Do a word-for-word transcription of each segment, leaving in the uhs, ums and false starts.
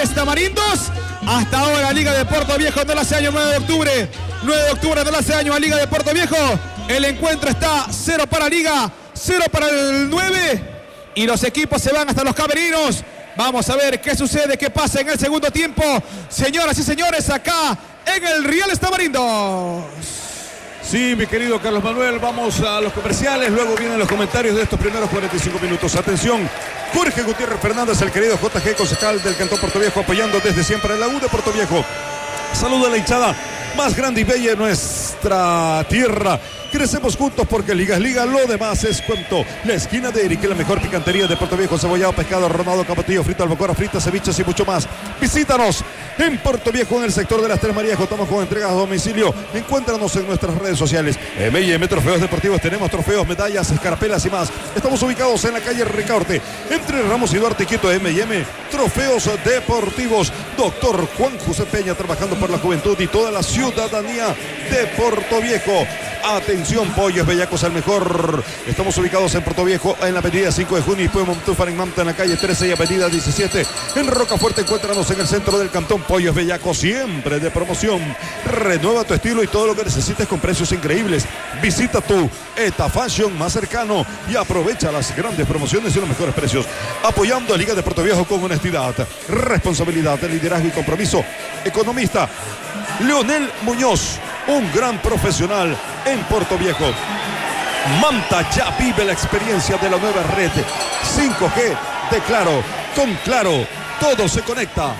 Reales Tamarindos. Hasta ahora Liga de Puerto Viejo no le hace año. Nueve de octubre, nueve de octubre no le hace año a Liga de Puerto Viejo. El encuentro está cero para Liga, cero para el nueve. Y los equipos se van hasta los camerinos. Vamos a ver qué sucede, qué pasa en el segundo tiempo. Señoras y señores, acá en el Reales Tamarindos. Sí, mi querido Carlos Manuel, vamos a los comerciales, luego vienen los comentarios de estos primeros cuarenta y cinco minutos. Atención, Jorge Gutiérrez Fernández, el querido J G, concejal del Cantón Puerto Viejo, apoyando desde siempre en la U de Puerto Viejo. Saludo a la hinchada más grande y bella de nuestra tierra. Crecemos juntos porque Liga es Liga, lo demás es cuento. La esquina de Eric, la mejor picantería de Puerto Viejo, cebollado, pescado, ronado, capotillo, frito, albacora, fritas, ceviches y mucho más. Visítanos en Puerto Viejo, en el sector de las Tres Marías. Contamos con entregas a domicilio. Encuéntranos en nuestras redes sociales. M y M Trofeos Deportivos. Tenemos trofeos, medallas, escarapelas y más. Estamos ubicados en la calle Ricaurte, entre Ramos y Duarte Quito. M y M Trofeos Deportivos. Doctor Juan José Peña, trabajando por la juventud y toda la ciudadanía de Puerto Viejo. Atención, pollos bellacos al mejor. Estamos ubicados en Puerto Viejo, en la avenida cinco de junio y Pueblo Montúfar en Manta, en la calle trece y avenida diecisiete. En Rocafuerte, encuéntranos en el centro del cantón. Pollos bellacos, siempre de promoción. Renueva tu estilo y todo lo que necesites con precios increíbles. Visita tu Eta Fashion más cercano y aprovecha las grandes promociones y los mejores precios. Apoyando a Liga de Puerto Viejo con honestidad, responsabilidad, liderazgo y compromiso. Economista Leonel Muñoz, un gran profesional en Puerto Viejo. Manta ya vive la experiencia de la nueva red cinco G de Claro. Con Claro, todo se conecta.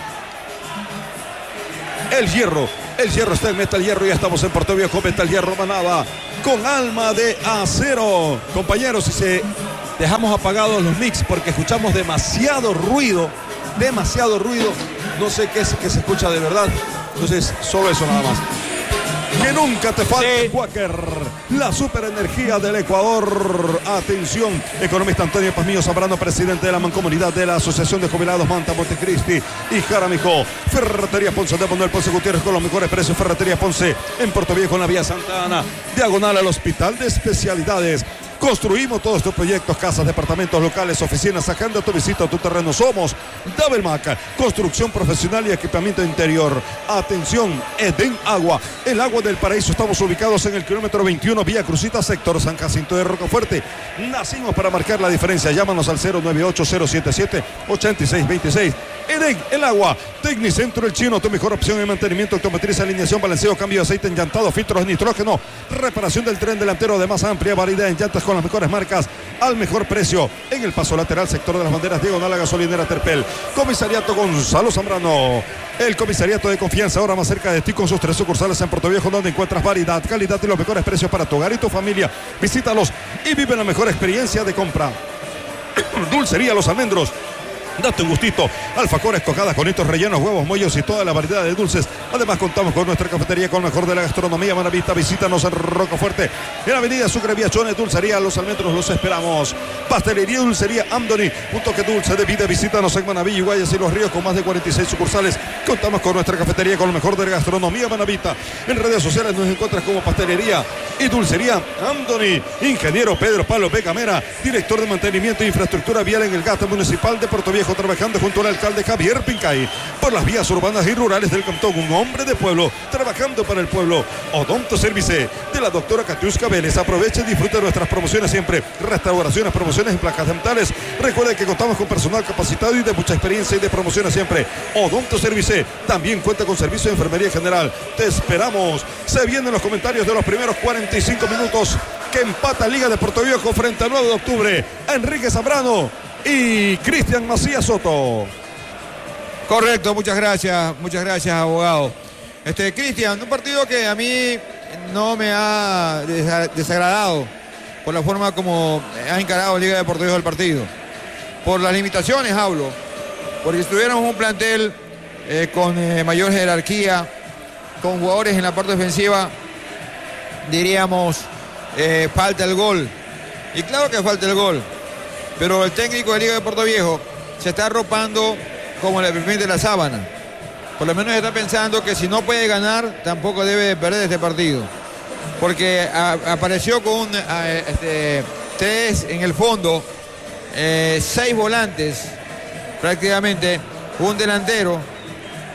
El Hierro, el Hierro está en Metal Hierro. Ya estamos en Puerto Viejo. Metal Hierro Manaba, con alma de acero. Compañeros, si se dejamos apagados los mix porque escuchamos demasiado ruido, demasiado ruido. No sé qué, es, qué se escucha de verdad. Entonces, solo eso nada más. Que nunca te falte, sí. Quaker, la superenergía del Ecuador. Atención, economista Antonio Pazmiño Zambrano, presidente de la mancomunidad de la Asociación de Jubilados Manta, Montecristi y Jaramijó. Ferretería Ponce de Manuel Ponce Gutiérrez con los mejores precios. Ferretería Ponce en Puerto Viejo, en la vía Santa Ana, diagonal al Hospital de Especialidades. Construimos todos estos proyectos, casas, departamentos, locales, oficinas. Agenda tu visita a tu terreno. Somos Dabelmac, construcción profesional y equipamiento interior. Atención, Eden Agua, el agua del paraíso. Estamos ubicados en el kilómetro veintiuno, Vía Crucita, sector San Jacinto de Rocafuerte. Nacimos para marcar la diferencia. Llámanos al cero nueve ocho cero siete siete ocho seis dos seis. Eden, el agua. Tecnicentro El Chino, tu mejor opción en mantenimiento, automotriz, alineación, balanceo, cambio de aceite, enllantado, filtros de nitrógeno, reparación del tren delantero de más amplia variedad en llantas con las mejores marcas al mejor precio. En el paso lateral, sector de las banderas, diagonal a gasolinera Terpel. Comisariato Gonzalo Zambrano, el comisariato de confianza, ahora más cerca de ti con sus tres sucursales en Puerto Viejo, donde encuentras variedad, calidad y los mejores precios para tu hogar y tu familia. Visítalos y vive la mejor experiencia de compra. Dulcería Los Almendros, date un gustito. Alfacores, cocadas, conitos rellenos, huevos, mollos y toda la variedad de dulces. Además contamos con nuestra cafetería con lo mejor de la gastronomía. Manavista, visítanos en Rocafuerte, en la avenida Sucre, Viachones. Dulcería Los Almendros, los esperamos. Pastelería y dulcería Amdoni, un toque dulce de vida. Visítanos en Manaví, Guayas y Los Ríos con más de cuarenta y seis sucursales. Contamos con nuestra cafetería con lo mejor de la gastronomía. Manavista, en redes sociales nos encuentras como Pastelería y Dulcería Amdoni. Ingeniero Pedro Pablo Vega Mera, director de mantenimiento e infraestructura vial en el Gata Municipal de Puerto Viejo, trabajando junto al alcalde Javier Pincay por las vías urbanas y rurales del cantón. Un hombre de pueblo, trabajando para el pueblo. Odonto Service de la doctora Katiuska Vélez. Aproveche y disfrute de nuestras promociones siempre. Restauraciones, promociones en placas dentales. Recuerde que contamos con personal capacitado y de mucha experiencia y de promociones siempre. Odonto Service también cuenta con servicio de enfermería general. Te esperamos. Se vienen los comentarios de los primeros cuarenta y cinco minutos que empata Liga de Puerto Viejo frente al nueve de octubre. Enrique Zambrano y Cristian Macías Soto. Correcto, muchas gracias, muchas gracias, abogado. Este, Cristian, un partido que a mí no me ha desagradado por la forma como ha encarado Liga de Puerto Viejo el partido. Por las limitaciones hablo, porque si tuviéramos un plantel eh, con eh, mayor jerarquía, con jugadores en la parte ofensiva, diríamos, eh, falta el gol. Y claro que falta el gol. Pero el técnico de Liga de Puerto Viejo se está arropando como le permite la sábana. Por lo menos está pensando que si no puede ganar, tampoco debe perder este partido. Porque a, apareció con a, este, tres en el fondo, eh, seis volantes prácticamente, un delantero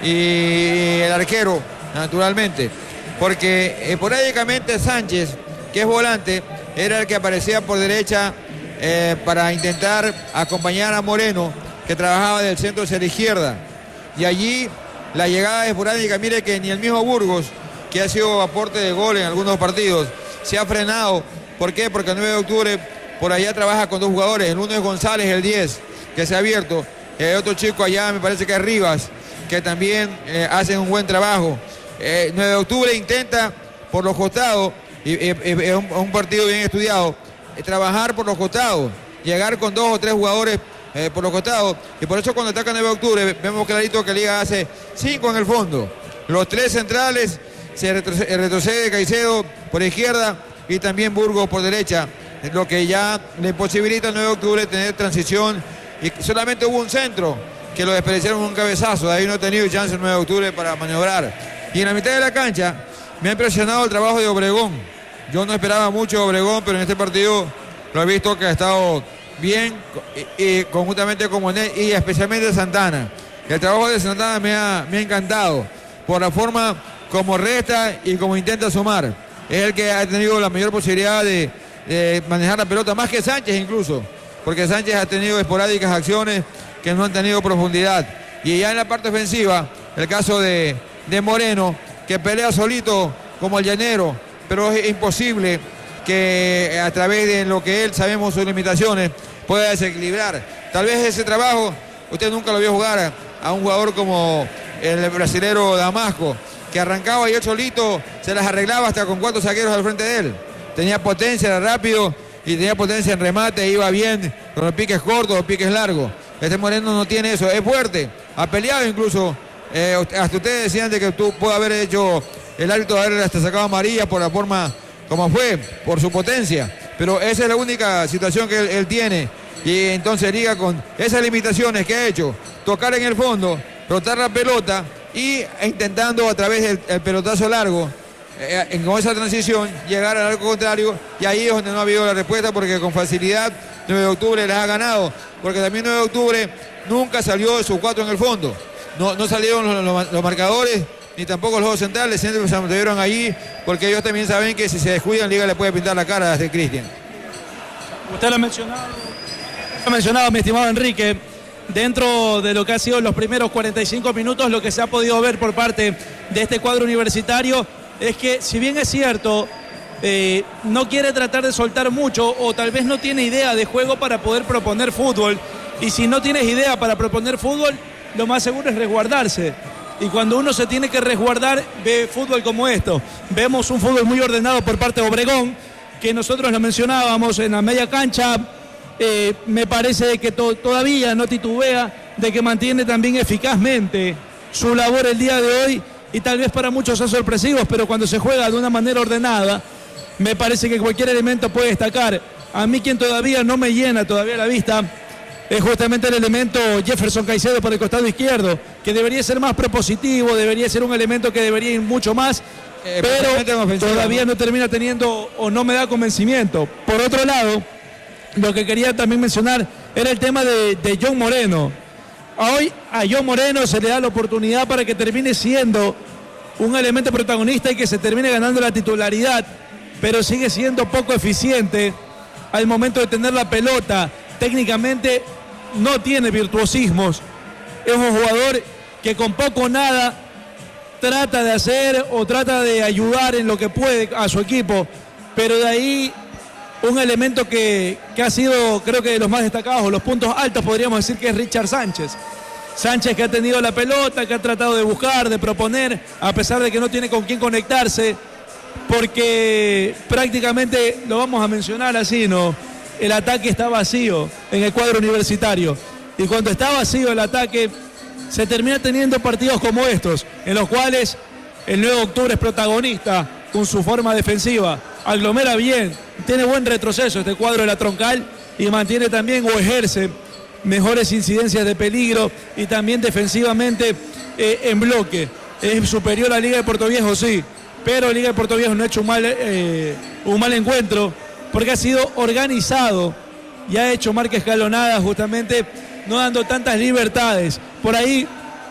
y el arquero, naturalmente, porque esporádicamente Sánchez, que es volante, era el que aparecía por derecha eh, para intentar acompañar a Moreno, que trabajaba del centro hacia la izquierda, y allí la llegada esporádica, mire que ni el mismo Burgos, que ha sido aporte de gol en algunos partidos, se ha frenado. ¿Por qué? Porque el nueve de octubre por allá trabaja con dos jugadores, el uno es González, el diez, que se ha abierto, y hay otro chico allá, me parece que es Rivas, que también eh, hacen un buen trabajo. Eh, nueve de octubre intenta por los costados, y es un, un partido bien estudiado, eh, trabajar por los costados, llegar con dos o tres jugadores eh, por los costados, y por eso cuando ataca nueve de octubre vemos clarito que Liga hace cinco en el fondo, los tres centrales, se retrocede, retrocede Caicedo por izquierda y también Burgos por derecha, lo que ya le posibilita al nueve de octubre tener transición, y solamente hubo un centro que lo desperdiciaron con un cabezazo, de ahí no ha tenido chance el nueve de octubre para maniobrar. Y en la mitad de la cancha me ha impresionado el trabajo de Obregón. Yo no esperaba mucho de Obregón, pero en este partido lo he visto que ha estado bien, y, y conjuntamente con Monet y especialmente Santana. El trabajo de Santana me ha, me ha encantado por la forma como resta y como intenta sumar. Es el que ha tenido la mayor posibilidad de, de manejar la pelota, más que Sánchez incluso, porque Sánchez ha tenido esporádicas acciones que no han tenido profundidad. Y ya en la parte ofensiva, el caso de, de Moreno, que pelea solito como el llanero, pero es imposible que a través de lo que él sabemos sus limitaciones pueda desequilibrar. Tal vez ese trabajo usted nunca lo vio jugar a, a un jugador como el brasilero Damasco, que arrancaba y él solito se las arreglaba hasta con cuatro zagueros al frente de él. Tenía potencia, era rápido y tenía potencia en remate, iba bien con los piques cortos, los piques largos. Este Moreno no tiene eso, es fuerte, ha peleado incluso, eh, hasta ustedes decían de que tú puede haber hecho el árbitro haber hasta sacado amarilla por la forma como fue, por su potencia, pero esa es la única situación que él, él tiene, y entonces Liga con esas limitaciones que ha hecho, tocar en el fondo, rotar la pelota y intentando a través del el pelotazo largo, eh, en, con esa transición, llegar al arco contrario, y ahí es donde no ha habido la respuesta, porque con facilidad nueve de octubre les ha ganado, porque también nueve de octubre nunca salió de sus cuatro en el fondo, no, no salieron los, los, los marcadores, ni tampoco los juegos centrales, siempre se mantuvieron allí, porque ellos también saben que si se descuidan, Liga le puede pintar la cara a este Cristian. Usted lo ha mencionado, lo ha mencionado, mi estimado Enrique, dentro de lo que ha sido los primeros cuarenta y cinco minutos, lo que se ha podido ver por parte de este cuadro universitario es que, si bien es cierto, eh, no quiere tratar de soltar mucho, o tal vez no tiene idea de juego para poder proponer fútbol, y si no tienes idea para proponer fútbol, lo más seguro es resguardarse. Y cuando uno se tiene que resguardar, ve fútbol como esto. Vemos un fútbol muy ordenado por parte de Obregón, que nosotros lo mencionábamos en la media cancha. Eh, me parece que to- todavía no titubea, de que mantiene también eficazmente su labor el día de hoy, y tal vez para muchos son sorpresivos, pero cuando se juega de una manera ordenada, me parece que cualquier elemento puede destacar. A mí, quien todavía no me llena todavía la vista, es justamente el elemento Jefferson Caicedo por el costado izquierdo, que debería ser más propositivo, debería ser un elemento que debería ir mucho más, eh, pero todavía no termina teniendo, o no me da convencimiento. Por otro lado, lo que quería también mencionar era el tema de, de John Moreno. Hoy a John Moreno se le da la oportunidad para que termine siendo un elemento protagonista y que se termine ganando la titularidad, pero sigue siendo poco eficiente al momento de tener la pelota. Técnicamente no tiene virtuosismos, es un jugador que con poco o nada trata de hacer o trata de ayudar en lo que puede a su equipo, pero de ahí un elemento que, que ha sido, creo que de los más destacados, los puntos altos podríamos decir que es Richard Sánchez. Sánchez, que ha tenido la pelota, que ha tratado de buscar, de proponer, a pesar de que no tiene con quién conectarse, porque prácticamente, lo vamos a mencionar así, ¿no? El ataque está vacío en el cuadro universitario, y cuando está vacío el ataque se termina teniendo partidos como estos, en los cuales el nueve de octubre es protagonista con su forma defensiva, aglomera bien, tiene buen retroceso este cuadro de la Troncal, y mantiene también o ejerce mejores incidencias de peligro, y también defensivamente eh, en bloque. Es superior a Liga de Puerto Viejo, sí, pero Liga de Puerto Viejo no ha hecho un mal, eh, un mal encuentro, porque ha sido organizado y ha hecho marca escalonada, justamente no dando tantas libertades. Por ahí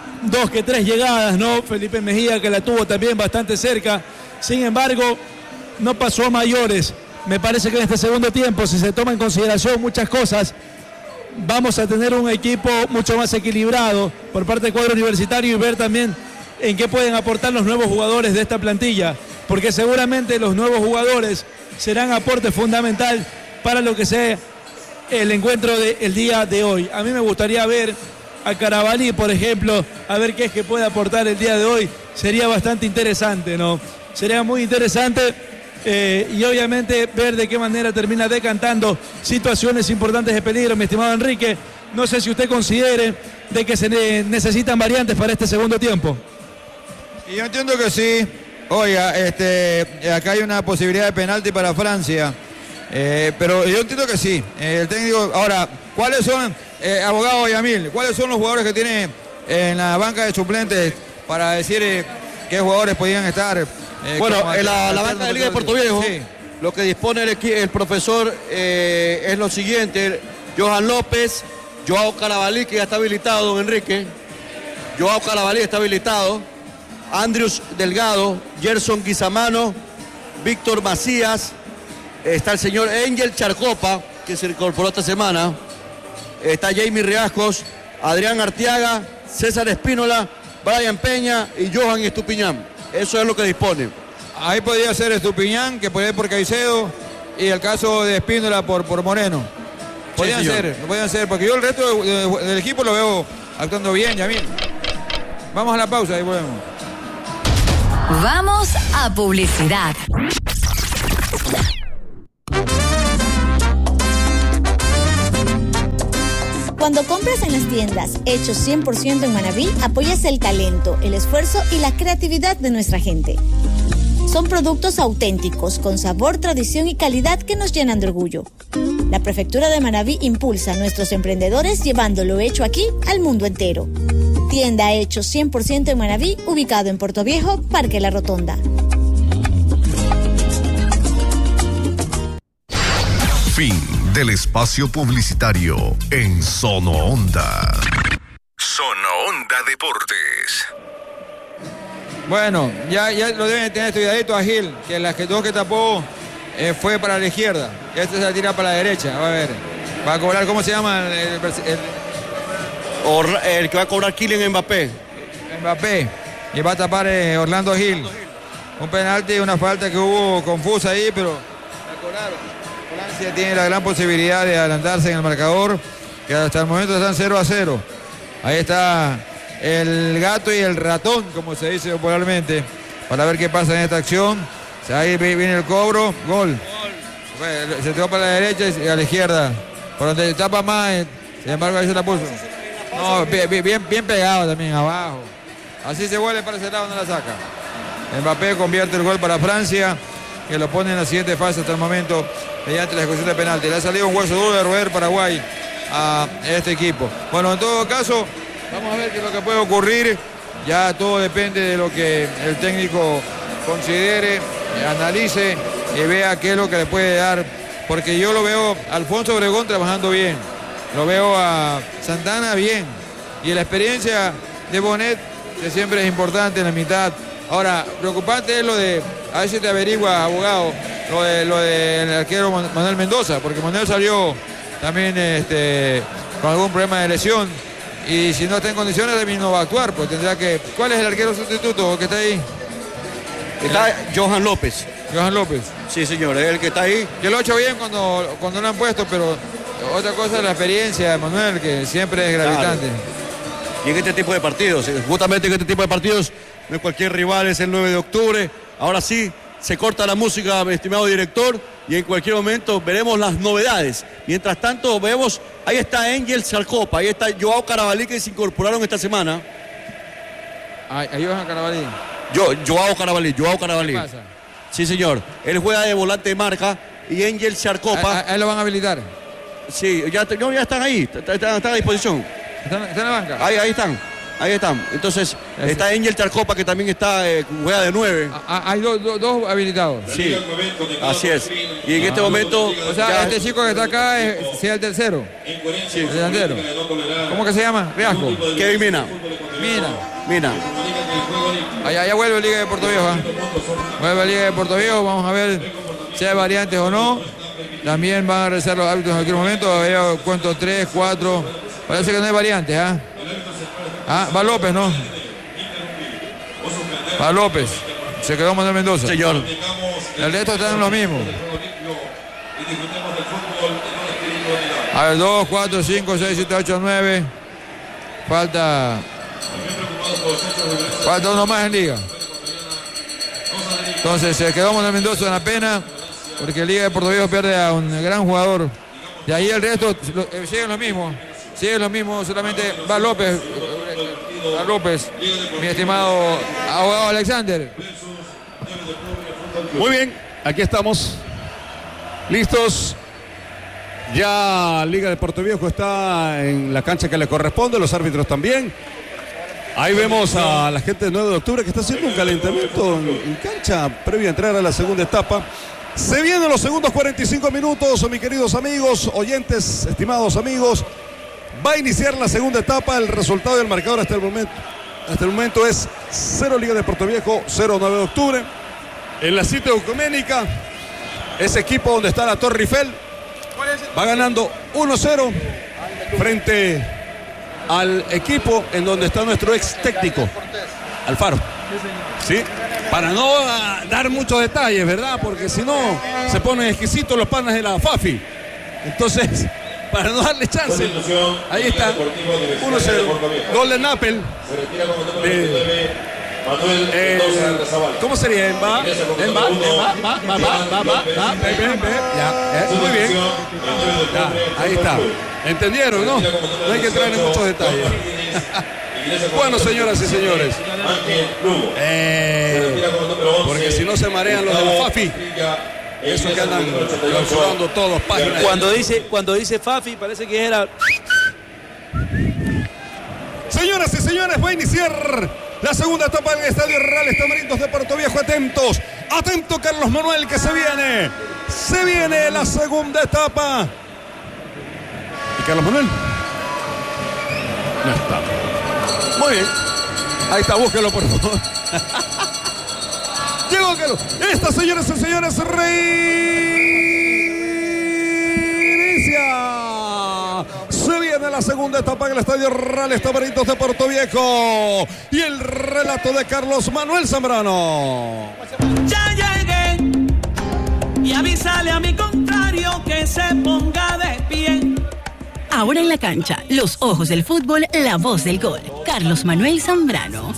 dos que tres llegadas, ¿no? Felipe Mejía, que la tuvo también bastante cerca. Sin embargo, no pasó a mayores. Me parece que en este segundo tiempo, si se toma en consideración muchas cosas, vamos a tener un equipo mucho más equilibrado por parte del cuadro universitario y ver también en qué pueden aportar los nuevos jugadores de esta plantilla, porque seguramente los nuevos jugadores serán aporte fundamental para lo que sea el encuentro del día de hoy. A mí me gustaría ver a Carabalí, por ejemplo, a ver qué es que puede aportar el día de hoy. Sería bastante interesante, ¿no? Sería muy interesante eh, y obviamente ver de qué manera termina decantando situaciones importantes de peligro, mi estimado Enrique. No sé si usted considere de que se ne- necesitan variantes para este segundo tiempo. Y yo entiendo que sí. Oiga, este, acá hay una posibilidad de penalti para Francia. Eh, pero yo entiendo que sí. Eh, el técnico. Ahora, ¿cuáles son, eh, abogado Yamil, cuáles son los jugadores que tiene en la banca de suplentes para decir eh, qué jugadores podían estar? Eh, bueno, en la, la banca de Liga de Puerto Viejo, sí. Lo que dispone el, el profesor eh, es lo siguiente: Johan López, Joao Carabalí, que ya está habilitado, don Enrique. Joao Carabalí está habilitado. Andrews Delgado, Gerson Guizamano, Víctor Macías, está el señor Angel Charcopa, que se incorporó esta semana, está Jamie Riascos, Adrián Arteaga, César Espínola, Brian Peña y Johan Estupiñán. Eso es lo que dispone. Ahí podría ser Estupiñán, que puede ir por Caicedo, y el caso de Espínola por, por Moreno. Podrían Sí, ser, podrían ser, porque yo el resto de, de, del equipo lo veo actuando bien, Yamil. Vamos a la pausa y volvemos. Vamos a publicidad. Cuando compras en las tiendas hechos cien por ciento en Manabí, apoyas el talento, el esfuerzo y la creatividad de nuestra gente. Son productos auténticos, con sabor, tradición y calidad que nos llenan de orgullo. La Prefectura de Manabí impulsa a nuestros emprendedores llevando lo hecho aquí al mundo entero. Tienda hechos cien por ciento en Manabí, ubicado en Puerto Viejo, Parque La Rotonda. Fin del espacio publicitario en Sono Onda. Sono Onda Deportes. Bueno, ya, ya lo deben tener estudiadito a Gil, que las que dos que tapó eh, fue para la izquierda. Y este se la tira para la derecha. Va a ver. Va a cobrar, ¿cómo se llama? El, el, el, Or, el que va a cobrar Kylian Mbappé. Mbappé. Y va a tapar eh, Orlando Gil. Un penalti, una falta que hubo confusa ahí, pero la cobraron. Francia tiene la gran posibilidad de adelantarse en el marcador, que hasta el momento están cero a cero. Ahí está el gato y el ratón, como se dice popularmente, para ver qué pasa en esta acción. Ahí viene el cobro, gol. Se tiró para la derecha y a la izquierda, por donde tapa más, sin embargo ahí se la puso. No, bien, bien, bien pegado también, abajo. Así se vuelve para ese lado, no la saca. Mbappé convierte el gol para Francia, que lo pone en la siguiente fase hasta el momento, mediante la ejecución de penalti. Le ha salido un hueso duro de roer Paraguay a este equipo. Bueno, en todo caso, vamos a ver qué es lo que puede ocurrir. Ya todo depende de lo que el técnico considere, analice y vea qué es lo que le puede dar. Porque yo lo veo a Alfonso Obregón trabajando bien. Lo veo a Santana bien. Y la experiencia de Bonet, que siempre es importante en la mitad. Ahora, preocupante es lo de, a ver si te averigua, abogado, lo de lo del arquero Manuel Mendoza, porque Manuel salió también este, con algún problema de lesión. Y si no está en condiciones, también no va a actuar, pues tendrá que... ¿Cuál es el arquero sustituto que está ahí? Está Johan López. Johan López. Sí, señor, es el que está ahí. Yo lo he hecho bien cuando, cuando lo han puesto, pero otra cosa es la experiencia de Manuel, que siempre es gravitante. Claro. Y en este tipo de partidos, justamente en este tipo de partidos, no es cualquier rival, es el nueve de octubre. Ahora sí, se corta la música, mi estimado director, y en cualquier momento veremos las novedades. Mientras tanto, vemos, ahí está Angel Sarcopa, ahí está Joao Carabalí, que se incorporaron esta semana. Ahí, ahí Johan Carabalí. Yo, Joao Carabalí, Joao Carabalí. ¿Qué pasa? Sí, señor. Él juega de volante de marca y Angel Sarcopa. ¿A, a él lo van a habilitar? Sí, ya, no, ya están ahí, están, están a disposición. ¿Están, ¿Están en la banca? Ahí, ahí están. Ahí están. Entonces, Gracias. está Angel Charcopa, que también está, eh, juega de nueve. Ah, hay dos do, do habilitados. Sí, así es. Y en este momento... O sea, ya... este chico que está acá es, sea el tercero. Sí. El delantero. ¿Cómo que se llama? Riasco. Kevin Mena. Mina. Mina. Allá, allá vuelve Liga de Puerto Viejo. ¿eh? Vuelve Liga de Puerto Viejo. Vamos a ver si hay variantes o no. También van a regresar los árbitros en cualquier momento. Yo cuento tres, cuatro. Parece que no hay variantes. ¿ah? Ah, va López, ¿no? Va López. Se quedó Manuel Mendoza. Señor. El resto están en lo mismo. A ver, dos, cuatro, cinco, seis, siete, ocho, nueve. Falta. Falta uno más en Liga. Entonces se quedó Manuel Mendoza en la pena. Porque Liga de Puerto Viejo pierde a un gran jugador. De ahí el resto eh, siguen lo mismo. Siguen lo mismo. Solamente va López. Va López. Mi estimado abogado Alexander. Muy bien, aquí estamos. Listos. Ya Liga de Puerto Viejo está en la cancha que le corresponde, los árbitros también. Ahí vemos a la gente de nueve de octubre que está haciendo un calentamiento en, en cancha previo a entrar a la segunda etapa. Se vienen los segundos cuarenta y cinco minutos, mis queridos amigos, oyentes, estimados amigos. Va a iniciar la segunda etapa. El resultado del marcador hasta el momento, hasta el momento es cero Liga de Puerto Viejo, cero nueve de octubre. En la cita ecuménica, ese equipo donde está la Torre Eiffel va ganando uno cero frente al equipo en donde está nuestro ex técnico, Alfaro. ¿Sí? Para no uh, dar muchos detalles, ¿verdad? Porque si no, se ponen exquisitos los panas de la Fafi. Entonces, para no darle chance, ahí está, uno cero. Golden Apple. De, Eh, ¿Cómo sería? ¿En va? ¿En va? ¿En va? ¿Va? ¿Va? ¿Va? ¿Va? ¿Va? Ya, eh, muy bien. Ya, ahí está. ¿Entendieron, no? No hay que entrar en muchos detalles. Bueno, señoras y señores. Eh, porque si no se marean los de la Fafi. Eso que andan clausurando todos páginas. Cuando dice, cuando dice Fafi, parece que era. Señoras y señores, va a iniciar la segunda etapa del Estadio Real Tamarindo de Puerto Viejo. Atentos, atento Carlos Manuel, que se viene. Se viene la segunda etapa. ¿Y Carlos Manuel? No está. Muy bien. Ahí está, búsquelo por favor. Llegó Carlos. Esta, señoras y señores, reinicia. Se viene la segunda etapa en el Estadio Real Tamarindo de Puerto Viejo. Y el relato de Carlos Manuel Zambrano. Ya llegué y avísale a mi contrario que se ponga de pie. Ahora en la cancha, los ojos del fútbol, la voz del gol. Carlos Manuel Zambrano.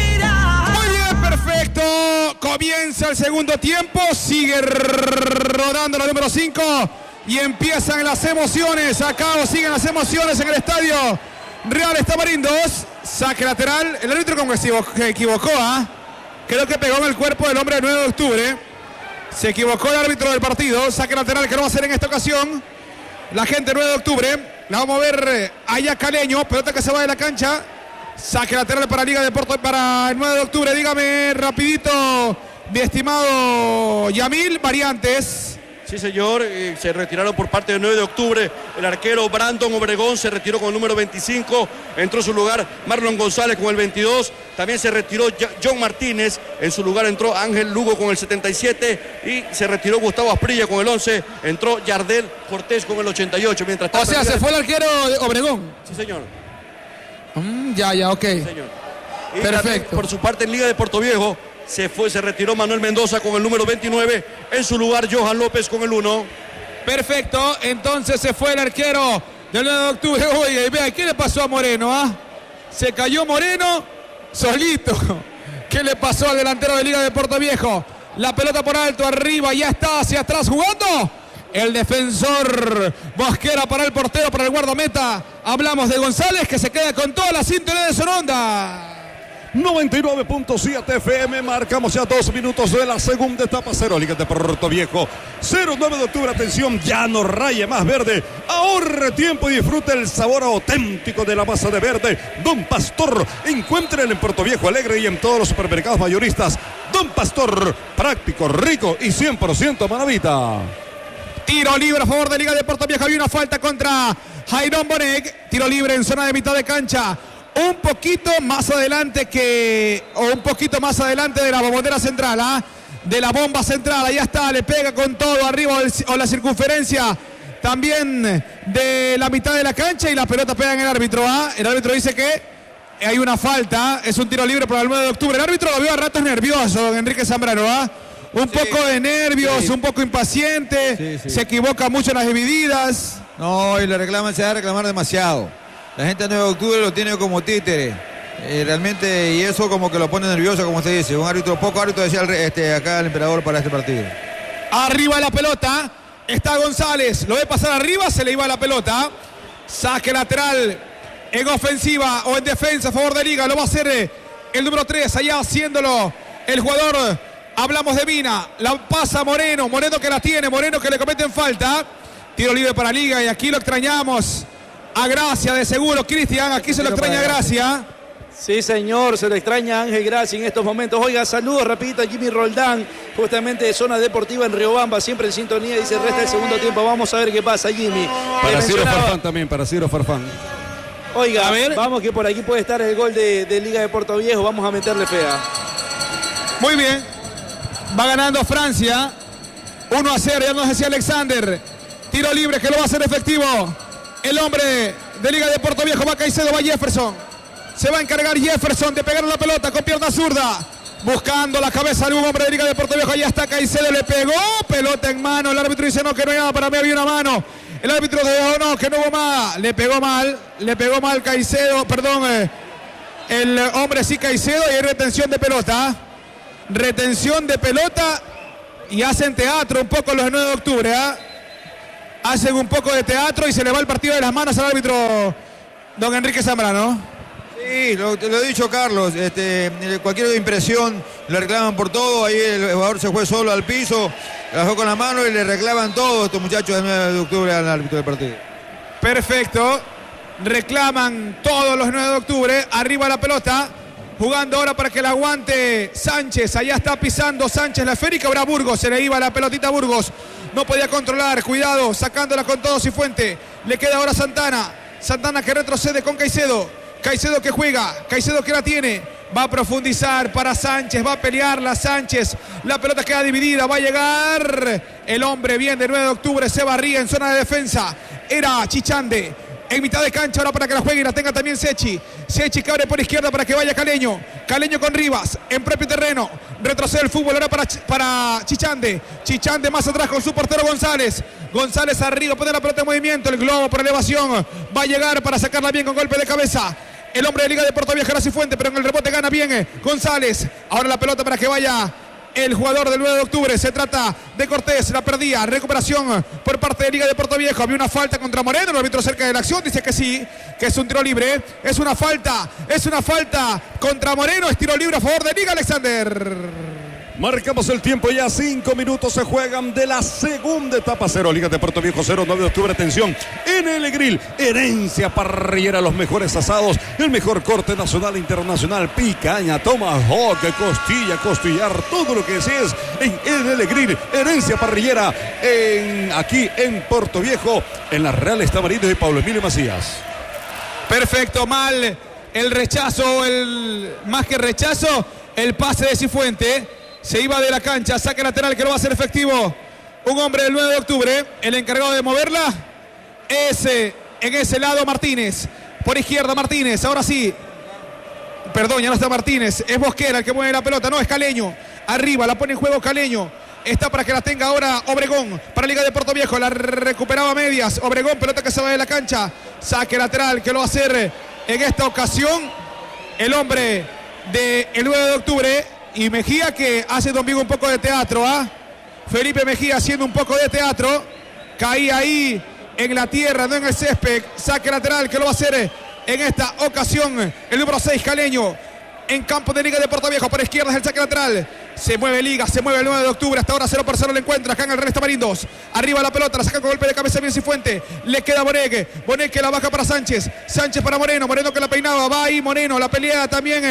Muy bien, perfecto. Comienza el segundo tiempo. Sigue rodando la número cinco. Y empiezan las emociones. Acá siguen las emociones en el Estadio Real Tamarindos. Saque lateral. El árbitro como que se equivocó. ¿eh? Creo que pegó en el cuerpo del hombre del nueve de octubre. Se equivocó el árbitro del partido. Saque lateral que no va a hacer en esta ocasión la gente nueve de octubre. La vamos a ver allá Caleño. Pelota que se va de la cancha. Saque lateral para Liga de Puerto, para el nueve de octubre. Dígame rapidito, mi estimado Yamil, variantes. Sí, señor, eh, se retiraron por parte del nueve de octubre. El arquero Brandon Obregón se retiró con el número veinticinco. Entró en su lugar Marlon González con el veintidós. También se retiró John Martínez. En su lugar entró Ángel Lugo con el setenta y siete. Y se retiró Gustavo Asprilla con el once. Entró Yardel Cortés con el ochenta y ocho. Mientras o sea, se fue el arquero de Obregón. Sí, señor. Mm, ya, ya, ok. Sí, señor. Y perfecto. Por su parte en Liga de Puerto Viejo se fue, se retiró Manuel Mendoza con el número veintinueve. En su lugar Johan López con el uno. Perfecto, entonces se fue el arquero del nueve de octubre. Oye, vea, ¿qué le pasó a Moreno? Ah? Se cayó Moreno solito. ¿Qué le pasó al delantero de Liga de Puerto Viejo? La pelota por alto, arriba, ya está hacia atrás jugando. El defensor Mosquera para el portero, para el guardameta. Hablamos de González, que se queda con toda la sintonía de Sononda. noventa y nueve punto siete F M, marcamos ya dos minutos de la segunda etapa. Cero Liga de Puerto Viejo, cero nueve de octubre, atención, ya no raye más verde. Ahorre tiempo y disfrute el sabor auténtico de la masa de verde Don Pastor. Encuéntrenlo en Puerto Viejo Alegre y en todos los supermercados mayoristas. Don Pastor, práctico, rico y cien por ciento maravita. Tiro libre a favor de Liga de Puerto Viejo. Hay una falta contra Jairón Bonet. Tiro libre en zona de mitad de cancha. un poquito más adelante que, o un poquito más adelante de la bombonera central, ¿ah? De la bomba central, ahí está, le pega con todo arriba del, o la circunferencia también de la mitad de la cancha y la pelota pega en el árbitro, ¿ah? El árbitro dice que hay una falta, es un tiro libre para el nueve de octubre. El árbitro lo vio a ratos nervioso, don Enrique Zambrano, ¿ah? Un sí, poco de nervios, sí. un poco impaciente, sí, sí. se equivoca mucho en las divididas. No, y le reclaman, se va a reclamar demasiado. La gente del nueve de octubre lo tiene como títere. Eh, realmente, y eso como que lo pone nervioso, como se dice. Un árbitro, poco árbitro decía el, este, acá el emperador para este partido. Arriba la pelota, está González, lo ve pasar arriba, se le iba la pelota. Saque lateral en ofensiva o en defensa a favor de Liga, lo va a hacer el número tres, allá haciéndolo el jugador. Hablamos de Mina, la pasa Moreno, Moreno que la tiene, Moreno que le cometen falta. Tiro libre para Liga y aquí lo extrañamos a Gracia de seguro, Cristian, aquí se lo extraña a Gracia. Sí, señor, se lo extraña a Ángel Gracia en estos momentos. Oiga, saludos rapidito a Jimmy Roldán, justamente de Zona Deportiva en Riobamba, siempre en sintonía, dice resta el segundo tiempo. Vamos a ver qué pasa, Jimmy. Para Ciro Farfán también, para Ciro Farfán. Oiga, a ver, vamos que por aquí puede estar el gol de, de Liga de Puerto Viejo, vamos a meterle fea. Muy bien, va ganando Francia, uno a cero, ya nos decía Alexander. Tiro libre que lo va a hacer efectivo. El hombre de Liga de Puerto Viejo va Caicedo, va Jefferson. Se va a encargar Jefferson de pegar la pelota con pierna zurda. Buscando la cabeza de un hombre de Liga de Puerto Viejo. Allá está Caicedo, le pegó. Pelota en mano. El árbitro dice no, que no hay nada. Para mí había una mano. El árbitro dijo no, que no hubo más. Le pegó mal. Le pegó mal Caicedo. Perdón. Eh, el hombre sí Caicedo y hay retención de pelota. Retención de pelota. Y hacen teatro un poco los nueve de octubre. ¿eh? Hacen un poco de teatro y se le va el partido de las manos al árbitro don Enrique Zambrano. Sí, lo, lo he dicho Carlos, este, cualquier impresión le reclaman por todo, ahí el jugador se fue solo al piso, la dejó con la mano y le reclaman todo estos muchachos del nueve de octubre al árbitro del partido. Perfecto, reclaman todos los nueve de octubre, arriba la pelota, jugando ahora para que la aguante Sánchez, allá está pisando Sánchez la esférica, ahora Burgos, se le iba la pelotita a Burgos, no podía controlar, cuidado, sacándola con todo Cifuente, le queda ahora Santana, Santana que retrocede con Caicedo. Caicedo que juega, Caicedo que la tiene, va a profundizar para Sánchez, va a pelearla Sánchez, la pelota queda dividida, va a llegar el hombre bien de nueve de octubre, se barría en zona de defensa, era Chichande, en mitad de cancha ahora para que la juegue y la tenga también Sechi, Sechi que abre por izquierda para que vaya Caleño, Caleño con Rivas, en propio terreno, retrocede el fútbol ahora para, para Chichande, Chichande más atrás con su portero González, González arriba, pone la pelota en movimiento, el globo por elevación, va a llegar para sacarla bien con golpe de cabeza. El hombre de Liga de Puerto Viejo era Cifuente, pero en el rebote gana bien eh, González. Ahora la pelota para que vaya el jugador del nueve de octubre. Se trata de Cortés, la perdía. Recuperación por parte de Liga de Puerto Viejo. Había una falta contra Moreno. El árbitro cerca de la acción dice que sí, que es un tiro libre. Es una falta, es una falta contra Moreno. Es tiro libre a favor de Liga, Alexander. Marcamos el tiempo ya, cinco minutos se juegan de la segunda etapa. Cero, Liga de Puerto Viejo, cero, nueve de octubre, atención. En el grill, herencia parrillera, los mejores asados, el mejor corte nacional e internacional, picaña, tomahawk, costilla, costillar, todo lo que desees en, en el grill, herencia parrillera, en, aquí en Puerto Viejo, en las Reales Tamarindo y Pablo Emilio Macías. Perfecto, mal el rechazo, el más que rechazo, el pase de Cifuente. Se iba de la cancha, saque lateral que lo va a hacer efectivo. Un hombre del nueve de octubre, el encargado de moverla. Ese, en ese lado Martínez. Por izquierda Martínez, ahora sí. Perdón, ya no está Martínez. Es Bosquera el que mueve la pelota, no, es Caleño. Arriba, la pone en juego Caleño. Está para que la tenga ahora Obregón. Para Liga de Puerto Viejo, la recuperaba a medias. Obregón, pelota que se va de la cancha. Saque lateral que lo va a hacer en esta ocasión el hombre del nueve de octubre. Y Mejía que hace también un poco de teatro, ¿ah? ¿eh? Felipe Mejía haciendo un poco de teatro. Caía ahí en la tierra, no en el césped. Saque lateral que lo va a hacer en esta ocasión el número seis, Caleño. En campo de Liga de Puerto Viejo, por izquierda es el saque lateral. Se mueve Liga, se mueve el nueve de octubre. Hasta ahora cero por cero lo encuentra acá en el Real Tamarindos. Arriba la pelota, la saca con golpe de cabeza bien Cifuente. Le queda Bonegue. Bonegue que la baja para Sánchez. Sánchez para Moreno. Moreno que la peinaba. Va ahí Moreno. La pelea también eh,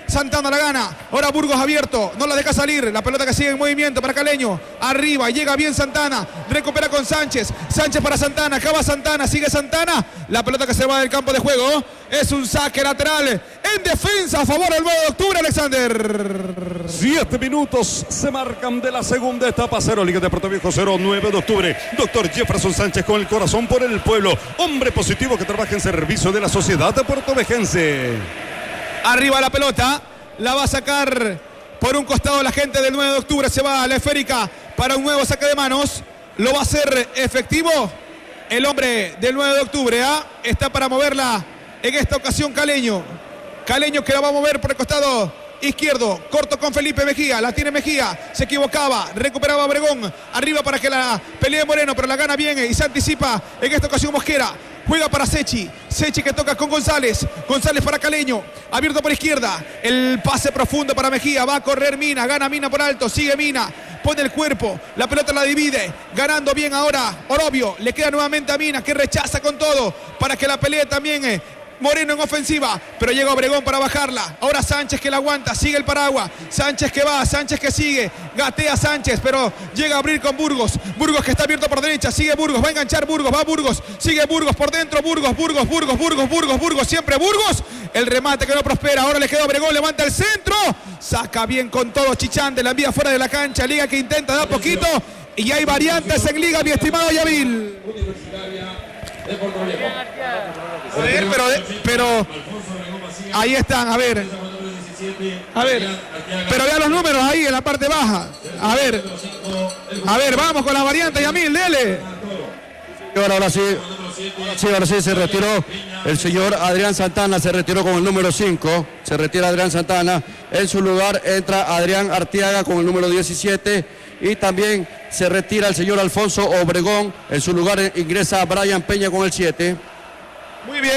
Santana la gana. Ahora Burgos abierto. No la deja salir. La pelota que sigue en movimiento para Caleño. Arriba. Llega bien Santana. Recupera con Sánchez. Sánchez para Santana. Acaba Santana. Sigue Santana. La pelota que se va del campo de juego. Es un saque lateral en defensa a favor del nueve de octubre, Alexander. Siete minutos se marcan de la segunda etapa. Cero, Liga de Puerto Viejo cero, nueve de octubre. Doctor Jefferson Sánchez con el corazón por el pueblo. Hombre positivo que trabaja en servicio de la sociedad de puertovejense. Arriba la pelota. La va a sacar por un costado la gente del nueve de octubre. Se va a la esférica para un nuevo saque de manos. Lo va a hacer efectivo el hombre del nueve de octubre. ¿eh? Está para moverla en esta ocasión Caleño. Caleño que la va a mover por el costado izquierdo, corto con Felipe Mejía, la tiene Mejía, se equivocaba, recuperaba Obregón, arriba para que la pelee Moreno, pero la gana bien y se anticipa en esta ocasión Mosquera, juega para Sechi, Sechi que toca con González, González para Caleño, abierto por izquierda, el pase profundo para Mejía, va a correr Mina, gana Mina por alto, sigue Mina, pone el cuerpo, la pelota la divide, ganando bien ahora Orobio, le queda nuevamente a Mina que rechaza con todo para que la pelee también eh, Moreno en ofensiva, pero llega Obregón para bajarla. Ahora Sánchez que la aguanta, sigue el paraguas. Sánchez que va, Sánchez que sigue. Gatea Sánchez, pero llega a abrir con Burgos. Burgos que está abierto por derecha, sigue Burgos, va a enganchar Burgos, va Burgos, sigue Burgos por dentro, Burgos, Burgos, Burgos, Burgos, Burgos, Burgos, siempre Burgos. El remate que no prospera, ahora le queda Obregón, levanta el centro. Saca bien con todo Chichande, la envía fuera de la cancha. Liga que intenta dar poquito. Y hay variantes en Liga, mi estimado Yavil. A ver, pero, pero ahí están, a ver, a ver, pero vean los números ahí en la parte baja, a ver, a ver, vamos con la variante, Yamil, dele. Ahora sí, sí, ahora sí se retiró el señor Adrián Santana, se retiró con el número cinco, se retira Adrián Santana, en su lugar entra Adrián Arteaga con el número diecisiete y también se retira el señor Alfonso Obregón, en su lugar ingresa Brian Peña con el siete. Muy bien.